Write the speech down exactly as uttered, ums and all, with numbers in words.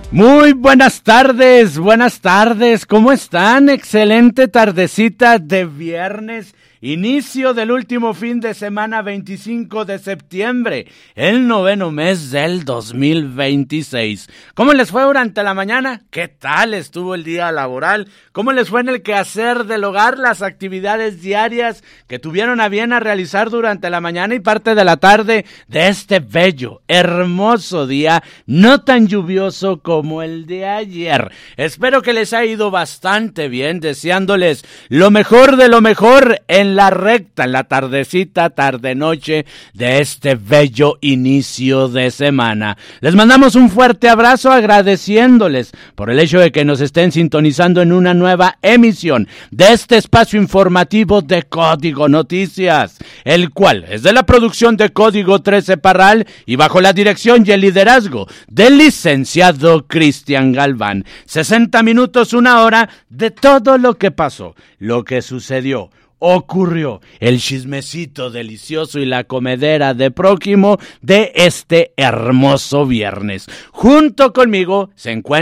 Muy buenas tardes, buenas tardes, ¿cómo están? Excelente tardecita de viernes, inicio del último fin de semana, veinticinco de septiembre, el noveno mes del dos mil veintiséis. ¿Cómo les fue durante la mañana? ¿Qué tal estuvo el día laboral? ¿Cómo les fue en el quehacer del hogar, las actividades diarias que tuvieron a bien a realizar durante la mañana y parte de la tarde de este bello, hermoso día, no tan lluvioso como el de ayer? Espero que les haya ido bastante bien, deseándoles lo mejor de lo mejor en la recta, en la tardecita, tarde-noche de este bello inicio de semana. Les mandamos un fuerte abrazo agradeciéndoles por el hecho de que nos estén sintonizando en una nueva emisión de este espacio informativo de Código Noticias, el cual es de la producción de Código trece Parral y bajo la dirección y el liderazgo del licenciado Cristian Galván. sesenta minutos, una hora de todo lo que pasó, lo que sucedió, ocurrió, el chismecito delicioso y la comedera de prójimo de este hermoso viernes. Junto conmigo se encuentra